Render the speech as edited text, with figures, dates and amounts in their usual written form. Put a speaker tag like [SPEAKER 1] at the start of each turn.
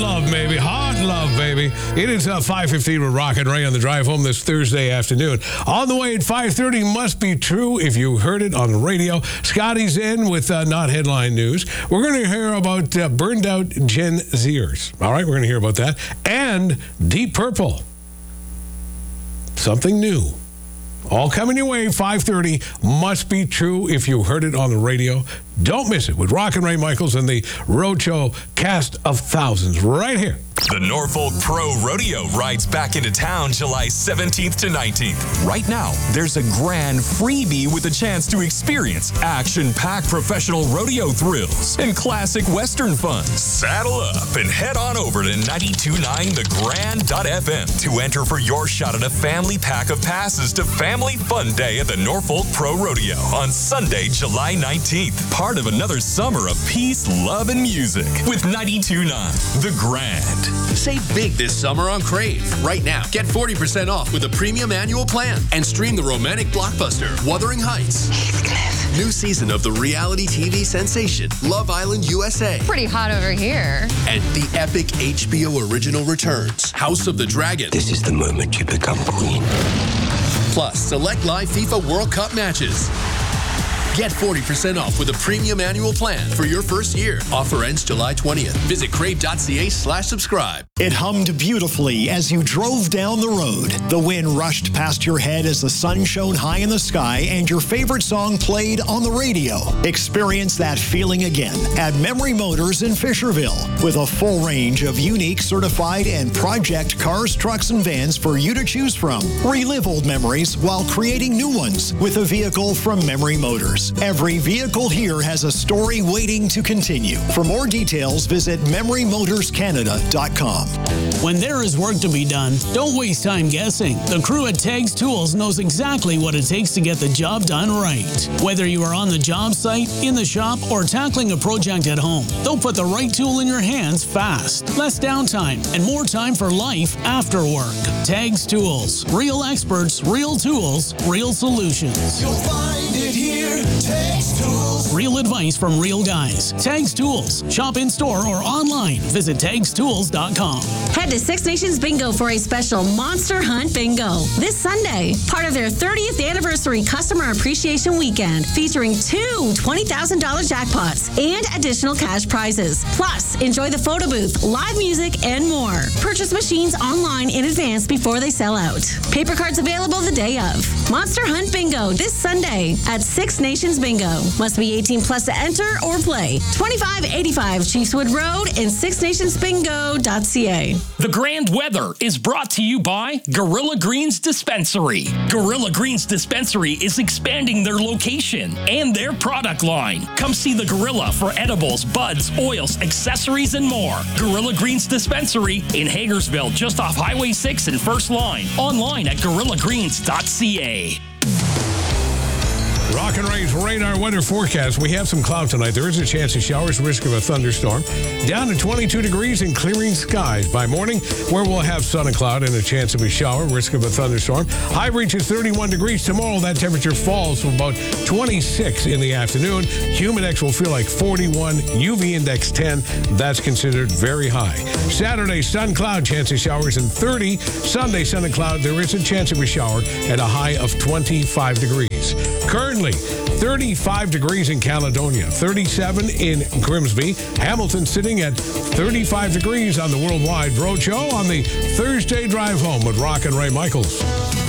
[SPEAKER 1] love, baby. Hot love, baby. It is 5:15 with Rock and Ray on the drive home this Thursday afternoon. On the way at 5:30, must be true if you heard it on the radio. Scotty's in with not headline news. We're going to hear about burned out Gen Zers. All right, we're going to hear about that. And Deep Purple. Something new. All coming your way, 5:30. Must be true if you heard it on the radio. Don't miss it with Rock and Ray Michaels and the Roadshow cast of thousands right here.
[SPEAKER 2] The Norfolk Pro Rodeo rides back into town July 17th to 19th. Right now, there's a grand freebie with a chance to experience action-packed professional rodeo thrills and classic Western fun. Saddle up and head on over to 929thegrand.fm to enter for your shot at a family pack of passes to Family Fun Day at the Norfolk Pro Rodeo on Sunday, July 19th. Part of another summer of peace, love, and music with 92.9 The Grand.
[SPEAKER 3] Save big this summer on Crave. Right now, get 40% off with a premium annual plan and stream the romantic blockbuster Wuthering Heights. New season of the reality TV sensation Love Island USA.
[SPEAKER 4] Pretty hot over here.
[SPEAKER 3] And the epic HBO original returns House of the Dragon.
[SPEAKER 5] This is the moment you become queen.
[SPEAKER 3] Plus, select live FIFA World Cup matches. Get 40% off with a premium annual plan for your first year. Offer ends July 20th. Visit crave.ca/subscribe.
[SPEAKER 6] It hummed beautifully as you drove down the road. The wind rushed past your head as the sun shone high in the sky and your favorite song played on the radio. Experience that feeling again at Memory Motors in Fisherville with a full range of unique, certified, and project cars, trucks, and vans for you to choose from. Relive old memories while creating new ones with a vehicle from Memory Motors. Every vehicle here has a story waiting to continue. For more details, visit MemoryMotorsCanada.com.
[SPEAKER 7] When there is work to be done, don't waste time guessing. The crew at Tags Tools knows exactly what it takes to get the job done right. Whether you are on the job site, in the shop, or tackling a project at home, they'll put the right tool in your hands fast. Less downtime and more time for life after work. Tags Tools. Real experts, real tools, real solutions.
[SPEAKER 8] You'll find it here. Tags Tools.
[SPEAKER 7] Real advice from real guys. Tags Tools. Shop in store or online. Visit TagsTools.com.
[SPEAKER 9] Head to Six Nations Bingo for a special Monster Hunt Bingo this Sunday. Part of their 30th anniversary customer appreciation weekend featuring two $20,000 jackpots and additional cash prizes. Plus, enjoy the photo booth, live music, and more. Purchase machines online in advance before they sell out. Paper cards available the day of. Monster Hunt Bingo this Sunday at Six Nations Bingo. Must be 18 plus to enter or play. 2585 Chiefswood Road and sixnationsbingo.ca.
[SPEAKER 10] The Grand Weather is brought to you by Gorilla Greens Dispensary. Gorilla Greens Dispensary is expanding their location and their product line. Come see the Gorilla for edibles, buds, oils, accessories, and more. Gorilla Greens Dispensary in Hagersville, just off Highway 6 and First Line. Online at gorillagreens.ca.
[SPEAKER 1] Rock and Ray's radar weather forecast. We have some cloud tonight. There is a chance of showers, risk of a thunderstorm. Down to 22 degrees and clearing skies by morning, where we'll have sun and cloud and a chance of a shower, risk of a thunderstorm. High reaches 31 degrees. Tomorrow, that temperature falls to about 26 in the afternoon. Humidex will feel like 41. UV index 10. That's considered very high. Saturday, sun, cloud, chance of showers, and 30. Sunday, sun and cloud. There is a chance of a shower at a high of 25 degrees. Currently, 35 degrees in Caledonia, 37 in Grimsby. Hamilton sitting at 35 degrees on the Worldwide Roadshow on the Thursday drive home with Rock and Ray Michaels.